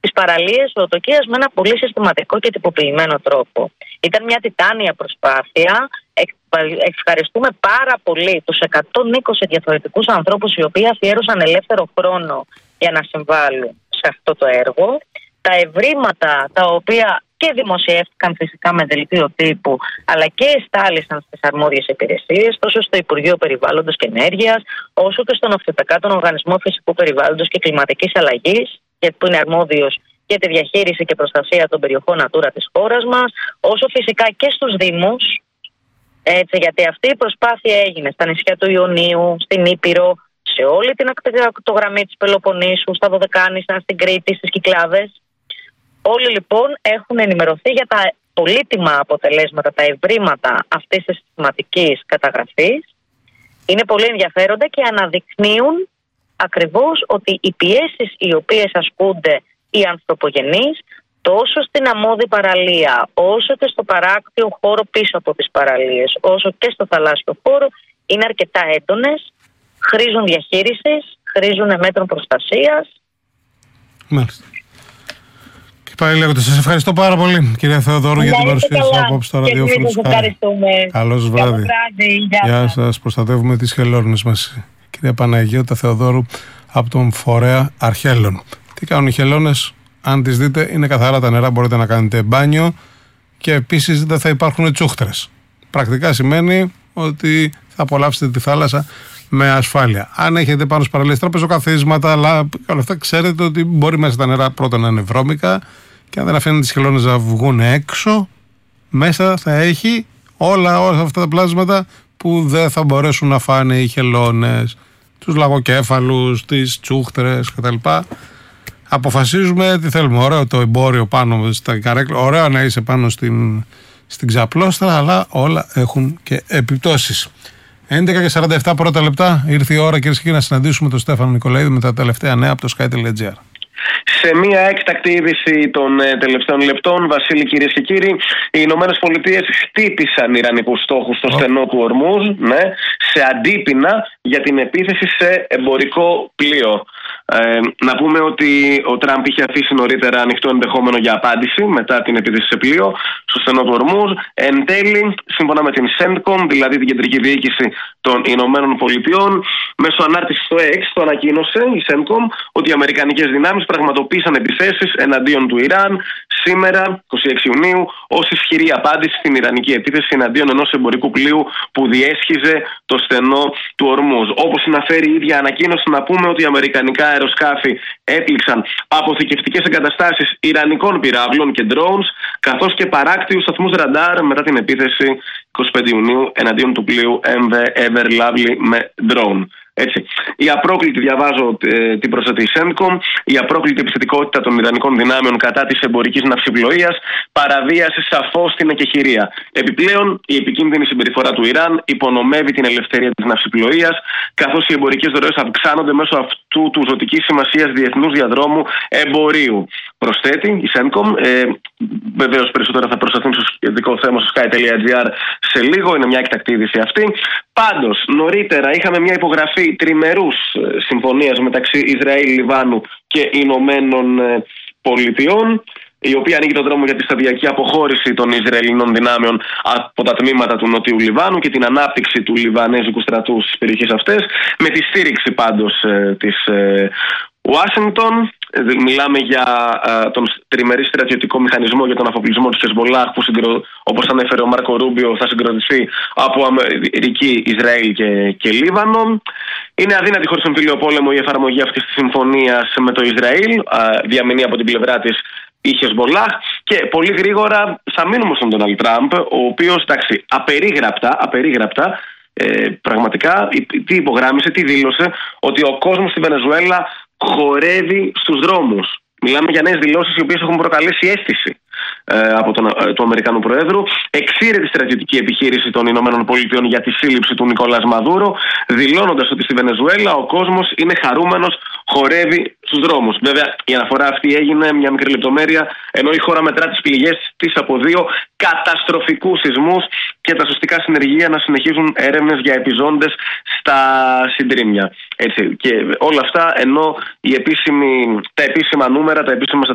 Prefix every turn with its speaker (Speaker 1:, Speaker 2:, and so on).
Speaker 1: τις παραλίες Λευκοτοκίας με ένα πολύ συστηματικό και τυποποιημένο τρόπο. Ήταν μια τιτάνια προσπάθεια. Ευχαριστούμε πάρα πολύ τους 120 διαφορετικούς ανθρώπους οι οποίοι αφιέρωσαν ελεύθερο χρόνο για να συμβάλλουν σε αυτό το έργο. Τα ευρήματα τα οποία και δημοσιεύτηκαν φυσικά με δελτίο τύπου, αλλά και εστάλησαν στις αρμόδιες υπηρεσίες, τόσο στο Υπουργείο Περιβάλλοντος και Ενέργειας, όσο και στον ΟΦΤΚ, τον Οργανισμό Φυσικού Περιβάλλοντος και Κλιματικής Αλλαγής, που είναι αρμόδιος για τη διαχείριση και προστασία των περιοχών Natura της χώρας μας, όσο φυσικά και στους Δήμους. Έτσι, γιατί αυτή η προσπάθεια έγινε στα νησιά του Ιωνίου, στην Ήπειρο, σε όλη την ακτογραμμή της Πελοποννήσου, στα Δωδεκάνησα, στην Κρήτη, στις Κυκλάδες. Όλοι λοιπόν έχουν ενημερωθεί για τα πολύτιμα αποτελέσματα, τα ευρήματα αυτής της συστηματικής καταγραφής. Είναι πολύ ενδιαφέροντα και αναδεικνύουν ακριβώς ότι οι πιέσεις οι οποίες ασκούνται οι ανθρωπογενείς, τόσο στην αμμώδη παραλία, όσο και στο παράκτιο χώρο πίσω από τις παραλίες, όσο και στο θαλάσσιο χώρο, είναι αρκετά έντονες, χρήζουν διαχείρισης, χρήζουν μέτρων προστασίας.
Speaker 2: Μάλιστα. Και πάλι λέγοντας, σας ευχαριστώ πάρα πολύ, κυρία Θεοδόρου, για την παρουσία σας απόψε στο ραδιόφωνο. Καλό σας βράδυ. Γεια σας. Προστατεύουμε τις χελώνες μας. Κυρία Παναγιώτα Θεοδόρου από τον Φορέα Αρχαίλων. Τι κάνουν οι χελώνες? Αν τις δείτε, είναι καθαρά τα νερά, μπορείτε να κάνετε μπάνιο και επίσης δεν θα υπάρχουν τσούχτρες. Πρακτικά σημαίνει ότι θα απολαύσετε τη θάλασσα με ασφάλεια. Αν έχετε πάνω στις παραλίες τραπεζοκαθίσματα, αλλά όλα αυτά, ξέρετε ότι μπορεί μέσα τα νερά πρώτα να είναι βρώμικα και αν δεν αφήνετε τις χελώνες να βγουν έξω, μέσα θα έχει όλα αυτά τα πλάσματα που δεν θα μπορέσουν να φάνε οι χελώνες, τους λαγοκέφαλους, τις τσούχτρες κτλ. Αποφασίζουμε τι θέλουμε. Ωραίο το εμπόριο πάνω στα καρέκλα, ωραίο να είσαι πάνω στην ξαπλώστρα, αλλά όλα έχουν και επιπτώσεις. 11:47 πρώτα λεπτά. Ήρθε η ώρα, κυρίες και κύριοι, να συναντήσουμε τον Στέφανο Νικολαίδη με τα τελευταία νέα από το sky.gr.
Speaker 3: Σε μια έκτακτη είδηση των τελευταίων λεπτών, Βασίλη, κυρίες και κύριοι, οι Ηνωμένες Πολιτείες χτύπησαν ιρανικούς στόχους στο στενό του Ορμούζ, σε αντίπεινα για την επίθεση σε εμπορικό πλοίο. Να πούμε ότι ο Τραμπ είχε αφήσει νωρίτερα ανοιχτό ενδεχόμενο για απάντηση μετά την επίθεση σε πλοίο στο στενό του Ορμούζ. Εν τέλει, σύμφωνα με την CENTCOM, δηλαδή την κεντρική διοίκηση των Ηνωμένων Πολιτειών, μέσω ανάρτησης στο X, το ανακοίνωσε η CENTCOM ότι οι αμερικανικές δυνάμεις πραγματοποίησαν επιθέσεις εναντίον του Ιράν σήμερα, 26 Ιουνίου, ως ισχυρή απάντηση στην ιρανική επίθεση εναντίον ενός εμπορικού πλοίου που διέσχιζε το στενό του Ορμούζ. Όπως συναφέρει η ίδια ανακοίνωση, να πούμε ότι οι αμερικανικά αεροσκάφη έπληξαν αποθηκευτικές εγκαταστάσεις ιρανικών πυράβλων και drones, καθώς και παράκτιους σταθμούς ραντάρ μετά την επίθεση 25 Ιουνίου εναντίον του πλοίου MV Ever Lovely με drone. Έτσι. Η απρόκλητη, διαβάζω την προσθέτει η CENTCOM, η απρόκλητη επιθετικότητα των ιρανικών δυνάμεων κατά της εμπορικής ναυσιπλοείας παραβίασε σαφώς την εκεχηρία. Επιπλέον, η επικίνδυνη συμπεριφορά του Ιράν υπονομεύει την ελευθερία της ναυσιπλοείας, καθώς οι εμπορικές ροές αυξάνονται μέσω αυτού του ζωτικής σημασίας διεθνούς διαδρόμου εμπορίου. Προσθέτει η CENTCOM. Βεβαίως, περισσότερα θα προσταθούν στο σχετικό θέμα στο sky.gr σε λίγο. Είναι μια εκτακτή είδηση αυτή. Πάντως, νωρίτερα είχαμε μια υπογραφή τριμερούς συμφωνίας μεταξύ Ισραήλ, Λιβάνου και Ηνωμένων Πολιτειών, η οποία ανοίγει τον δρόμο για τη σταδιακή αποχώρηση των Ισραηλινών δυνάμεων από τα τμήματα του Νοτιού Λιβάνου και την ανάπτυξη του Λιβανέζικου στρατού στις περιοχές αυτές, με τη στήριξη πάντως της Ουάσιγκτον. Μιλάμε για τον τριμερή στρατιωτικό μηχανισμό για τον αφοπλισμό του Χεσμολάχ, που όπως ανέφερε ο Μάρκο Ρούμπιο θα συγκροτηθεί από Αμερική, Ισραήλ και Λίβανο. Είναι αδύνατη χωρίς εμφύλιο πόλεμο η εφαρμογή αυτής της συμφωνίας με το Ισραήλ, διαμηνεί από την πλευρά της η Χεσμολάχ, και πολύ γρήγορα θα μείνουμε στον Ντόναλντ Τραμπ, ο οποίος, εντάξει, απερίγραπτα, πραγματικά τι υπογράμμισε, τι δήλωσε, ότι ο κόσμος στη Βενεζουέλα χορεύει στους δρόμους. Μιλάμε για νέες δηλώσεις οι οποίες έχουν προκαλέσει αίσθηση από του Αμερικανού Προέδρου. Εξήρε τη στρατιωτική επιχείρηση των Ηνωμένων Πολιτειών για τη σύλληψη του Νικόλας Μαδούρο, δηλώνοντας ότι στη Βενεζουέλα ο κόσμος είναι χαρούμενος, χορεύει στους δρόμους. Βέβαια, η αναφορά αυτή έγινε, μια μικρή λεπτομέρεια, ενώ η χώρα μετρά τις πληγές της από 2 καταστροφικούς σεισμούς και τα σωστικά συνεργεία να συνεχίζουν έρευνες για επιζώντες στα συντρίμμια. Έτσι. Και όλα αυτά ενώ τα επίσημα νούμερα, τα επίσημα